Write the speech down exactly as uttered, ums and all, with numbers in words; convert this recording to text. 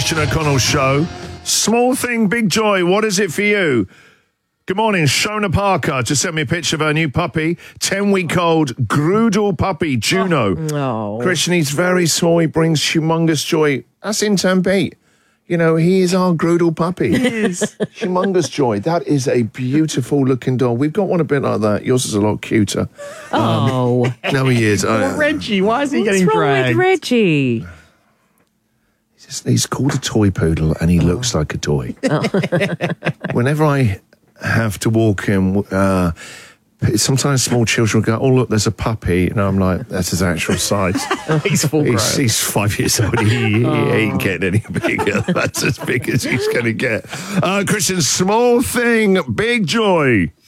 Christian O'Connell Show. Small thing, big joy. What is it for you? Good morning. Shona Parker just sent me a picture of her new puppy, ten-week-old Groodle puppy, Juno. Oh. Christian, he's very small. He brings humongous joy. That's intern Pete. You know, he is our Groodle puppy. He is. Humongous joy. That is a beautiful looking dog. We've got one a bit like that. Yours is a lot cuter. Oh. Um, no, he is. Well, Reggie, why is he What's getting wrong dragged? with Reggie? He's, just, he's called a toy poodle and he oh. looks like a toy. Oh. Whenever I have to walk him, uh, sometimes small children will go, oh, look, there's a puppy. And I'm like, that's his actual size. He's full grown. He's, he's five years old. He, he oh. ain't getting any bigger. That's as big as he's going to get. Uh, Christian, small thing, big joy.